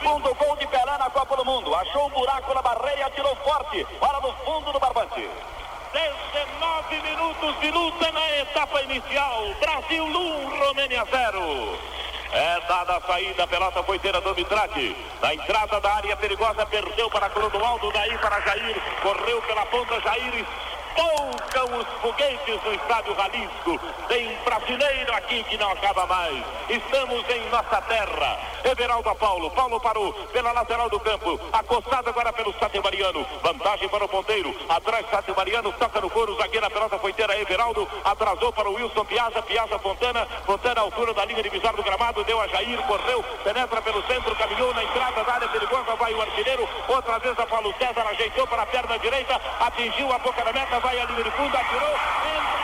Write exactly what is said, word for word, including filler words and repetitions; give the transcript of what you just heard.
Segundo gol de Pelé na Copa do Mundo. Achou um buraco na barreira e atirou forte. Bola no fundo do barbante. dezenove minutos de luta na etapa inicial. Brasil um, Romênia zero. É dada a saída, a pelota foi ter a do Mitrati. Na entrada da área perigosa, perdeu para Clodoaldo, daí para Jair. Correu pela ponta, Jair. Poucam os foguetes no estádio Jalisco. Tem brasileiro aqui que não acaba mais. Estamos em nossa terra. Everaldo a Paulo. Paulo parou pela lateral do campo. Acostado agora pelo Sátio Mariano. Vantagem para o ponteiro. Atrás Sátio Mariano. Toca no couro. Zagueira, a pelota foi ter a Everaldo. Atrasou para o Wilson Piazza. Piazza Fontana. Fontana à altura da linha divisória do gramado. Deu a Jair. Correu. Penetra pelo centro. Caminhou na entrada da área perigosa. Vai o artilheiro. Outra vez a Paulo César. Ajeitou para a perna direita. Atingiu a boca da meta. Vai a linha de fundo. Atirou. Entra.